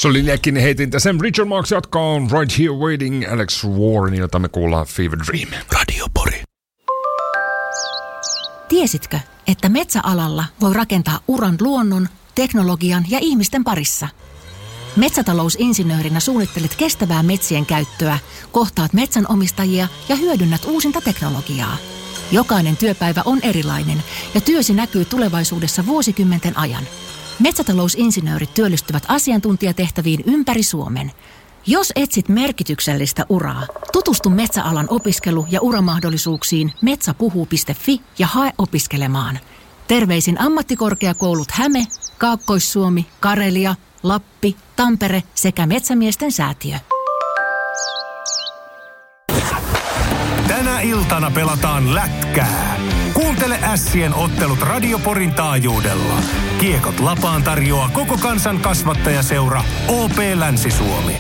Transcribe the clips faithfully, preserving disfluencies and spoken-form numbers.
Se oli nekin heitintä. Sam Richard Marks jatkaa Right Here Waiting Alex Warren, jota me kuullaan Fever Dream. Radio Pori. Tiesitkö, että metsäalalla voi rakentaa uran luonnon, teknologian ja ihmisten parissa? Metsätalousinsinöörinä suunnittelet kestävää metsien käyttöä, kohtaat metsänomistajia ja hyödynnät uusinta teknologiaa. Jokainen työpäivä on erilainen ja työsi näkyy tulevaisuudessa vuosikymmenten ajan. Metsätalousinsinöörit työllistyvät asiantuntijatehtäviin ympäri Suomen. Jos etsit merkityksellistä uraa, tutustu metsäalan opiskelu- ja uramahdollisuuksiin metsäpuhuu piste fi ja hae opiskelemaan. Terveisin ammattikorkeakoulut Häme, Kaakkois-Suomi, Karelia, Lappi, Tampere sekä Metsämiesten säätiö. Tänä iltana pelataan lätkää. Kuuntele Ässien ottelut Radio Porin taajuudella. Kiekot lapaan tarjoaa koko kansan kasvattajaseura O P Länsi-Suomi.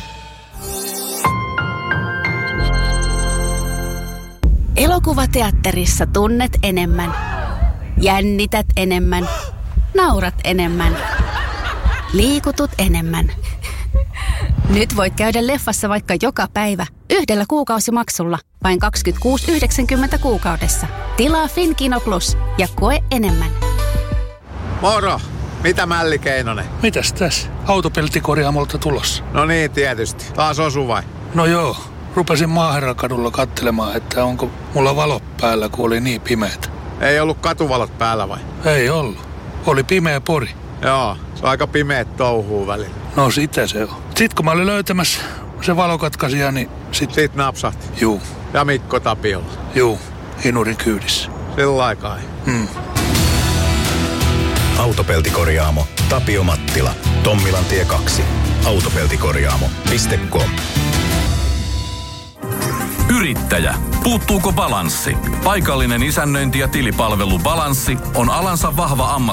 Elokuvateatterissa tunnet enemmän. Jännität enemmän. Naurat enemmän. Liikutut enemmän. Nyt voit käydä leffassa vaikka joka päivä yhdellä kuukausimaksulla vain kaksikymmentäkuusi yhdeksänkymmentä kuukaudessa. Tilaa Finkino Plus ja koe enemmän. Moro! Mitä Mälli Keinonen? Mitäs tässä? Autopeltikorjaamolta tulossa. No niin, tietysti. Taas osu vai? No joo. Rupesin Maaherrakadulla katselemaan, että onko mulla valot päällä, kun oli niin pimeätä. Ei ollut katuvalot päällä vai? Ei ollut. Oli pimeä Pori. Joo, se on aika pimeät touhuu välillä. No sitä se on. Sitten kun mä olin löytämässä se valokatkaisija, niin sit... Sit napsahti? Juu. Ja Mikko Tapiolla? Juu, hinurin kyydissä. Sillä aikaa. Hmm. Autopeltikorjaamo Tapio Mattila. Tommilantie kaksi. Autopeltikorjaamo piste com. Yrittäjä. Puuttuuko balanssi? Paikallinen isännöinti ja tilipalvelu Balanssi on alansa vahva ammatti.